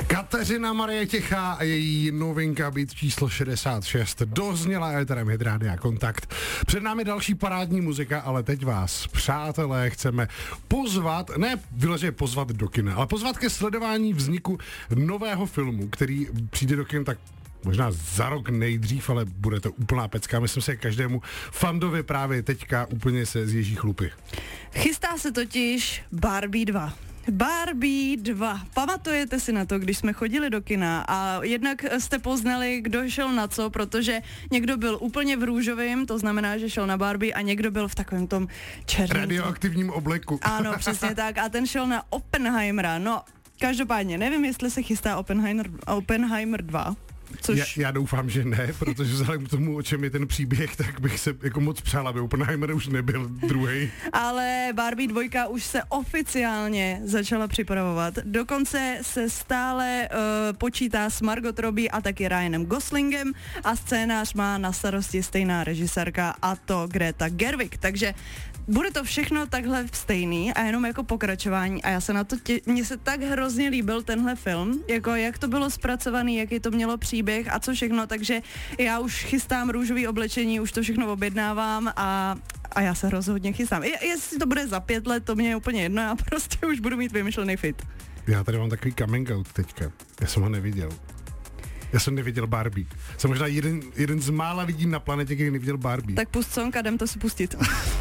Kateřina Marie Tichá a její novinka Beat číslo 66 dozněla éterem Hit Rádia Kontakt. Před námi další parádní muzika, ale teď vás, přátelé, chceme pozvat, ne vyloženě pozvat do kina, ale pozvat ke sledování vzniku nového filmu, který přijde do kin tak možná za rok nejdřív, ale bude to úplná pecka. Myslím si, že každému fandovi právě teďka úplně se zježí chlupy. Chystá se totiž Barbie 2. Barbie 2. Pamatujete si na to, když jsme chodili do kina a jednak jste poznali, kdo šel na co, protože někdo byl úplně v růžovém, to znamená, že šel na Barbie, a někdo byl v takovém tom černém radioaktivním obleku. Ano, přesně tak. A ten šel na Oppenheimera. No, každopádně, nevím, jestli se chystá Oppenheimer 2. Já doufám, že ne, protože vzhledem k tomu, o čem je ten příběh, tak bych se jako moc přál, aby Oppenheimer už nebyl druhý. Ale Barbie 2 už se oficiálně začala připravovat. Dokonce se stále počítá s Margot Robbie a taky Ryanem Goslingem a scénář má na starosti stejná režisérka, a to Greta Gerwig. Takže bude to všechno takhle stejný a jenom jako pokračování, a já se na to mně se tak hrozně líbil tenhle film, jako jak to bylo zpracovaný, jaký to mělo příběh a co všechno, takže já už chystám růžový oblečení, už to všechno objednávám a já se rozhodně chystám. Jestli to bude za 5 let, to mě je úplně jedno, já prostě už budu mít vymyšlený fit. Já tady mám takový coming out teďka, já jsem ho neviděl. Já jsem neviděl Barbie. Jsem možná jeden z mála lidí na planetě, který neviděl Barbie. Tak pust song a jdem to si pustit.